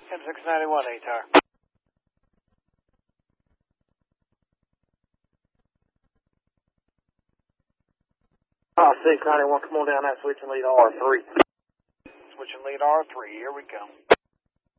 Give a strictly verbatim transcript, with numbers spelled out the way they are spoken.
M six ninety-one, A T A R. Oh, six ninety-one, come on down that switch and lead R three. Switching lead R three, here we go.